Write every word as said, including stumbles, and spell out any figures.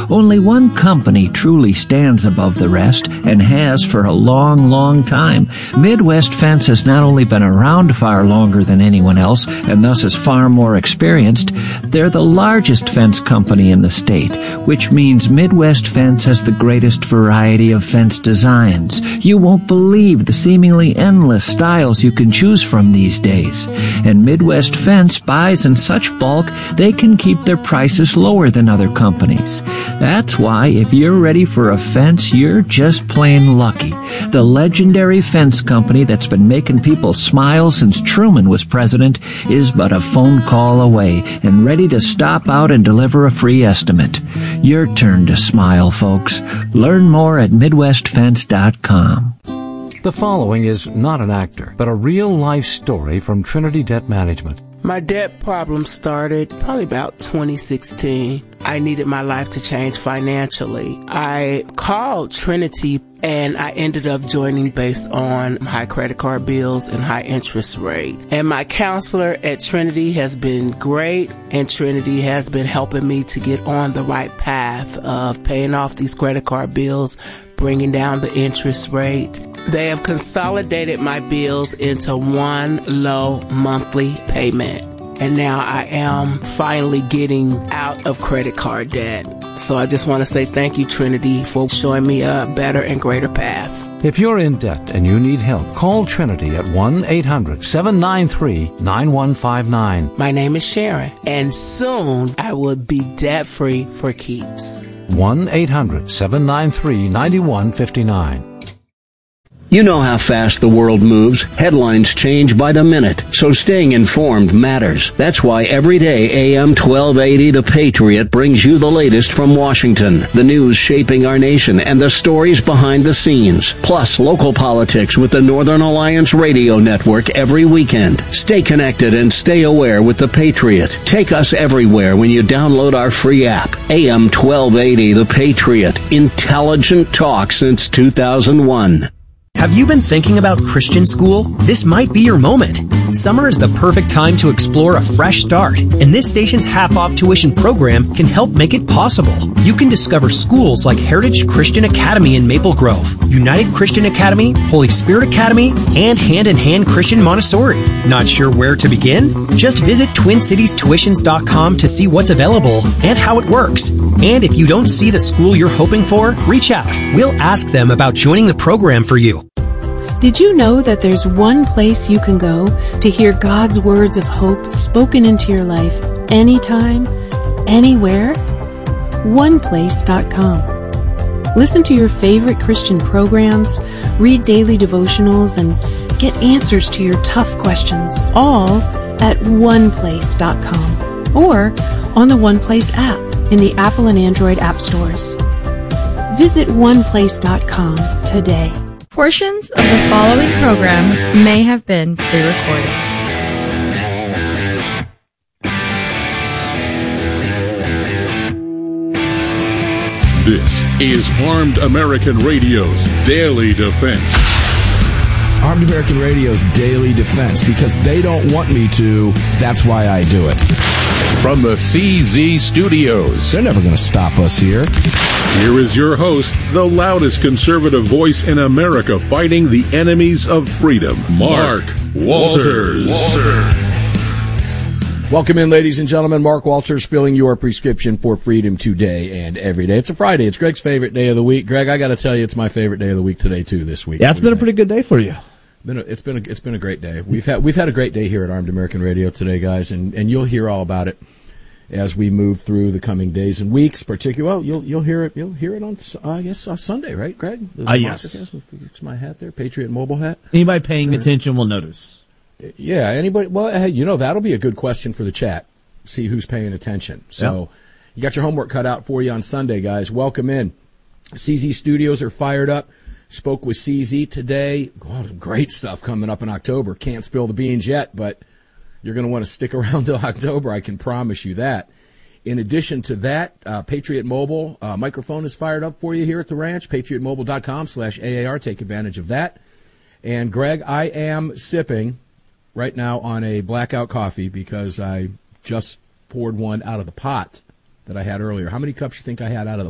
Only one company truly stands above the rest, and has for a long, long time. Midwest Fence has not only been around far longer than anyone else, and thus is far more experienced, they're the largest fence company in the state, which means Midwest Fence has the greatest variety of fence designs. You won't believe the seemingly endless styles you can choose from these days. And Midwest Fence buys in such bulk, they can keep their prices lower than other companies. That's why if you're ready for a fence, you're just plain lucky. The legendary fence company that's been making people smile since Truman was president is but a phone call away and ready to stop out and deliver a free estimate. Your turn to smile, folks. Learn more at midwest fence dot com. The following is not an actor, but a real-life story from Trinity Debt Management. My debt problem started probably about twenty sixteen. I needed my life to change financially. I called Trinity and I ended up joining based on high credit card bills and high interest rate. And my counselor at Trinity has been great, and Trinity has been helping me to get on the right path of paying off these credit card bills, bringing down the interest rate. They have consolidated my bills into one low monthly payment. And now I am finally getting out of credit card debt. So I just want to say thank you, Trinity, for showing me a better and greater path. If you're in debt and you need help, call Trinity at one eight hundred seven nine three nine one five nine. My name is Sharon, and soon I will be debt-free for keeps. one eight hundred seven nine three nine one five nine. You know how fast the world moves. Headlines change by the minute, so staying informed matters. That's why every day A M twelve eighty The Patriot brings you the latest from Washington, the news shaping our nation, and the stories behind the scenes. Plus, local politics with the Northern Alliance Radio Network every weekend. Stay connected and stay aware with The Patriot. Take us everywhere when you download our free app. A M twelve eighty The Patriot. Intelligent talk since two thousand one. Have you been thinking about Christian school? This might be your moment. Summer is the perfect time to explore a fresh start, and this station's half-off tuition program can help make it possible. You can discover schools like Heritage Christian Academy in Maple Grove, United Christian Academy, Holy Spirit Academy, and Hand in Hand Christian Montessori. Not sure where to begin? Just visit twin cities tuitions dot com to see what's available and how it works. And if you don't see the school you're hoping for, reach out. We'll ask them about joining the program for you. Did you know that there's one place you can go to hear God's words of hope spoken into your life anytime, anywhere? one place dot com. Listen to your favorite Christian programs, read daily devotionals, and get answers to your tough questions, all at one place dot com or on the OnePlace app in the Apple and Android app stores. Visit one place dot com today. Portions of the following program may have been pre-recorded. This is Armed American Radio's Daily Defense. Armed American Radio's Daily Defense, because they don't want me to, that's why I do it. From the C Z Studios. They're never going to stop us here. Here is your host, the loudest conservative voice in America fighting the enemies of freedom, Mark Walters. Walters. Welcome in, ladies and gentlemen. Mark Walters, filling your prescription for freedom today and every day. It's a Friday. It's Greg's favorite day of the week. Greg, I got to tell you, it's my favorite day of the week today, too, this week. Yeah, it's been a pretty good day for you. Been a, it's been a, it's been a great day. We've had we've had a great day here at Armed American Radio today, guys, and, and you'll hear all about it as we move through the coming days and weeks. Particularly, well, you'll you'll hear it you'll hear it on uh, I guess on Sunday, right, Greg? Ah, uh, yes. It's my hat there, Patriot Mobile hat. Anybody paying attention will notice. Yeah, anybody. Well, hey, you know that'll be a good question for the chat. See who's paying attention. So, yep. You got your homework cut out for you on Sunday, guys. Welcome in. C Z Studios are fired up. Spoke with C Z today. God, great stuff coming up in October. Can't spill the beans yet, but you're going to want to stick around till October. I can promise you that. In addition to that, uh, Patriot Mobile uh, microphone is fired up for you here at the ranch. patriot mobile dot com slash A A R. Take advantage of that. And, Greg, I am sipping right now on a blackout coffee because I just poured one out of the pot that I had earlier. How many cups you think I had out of the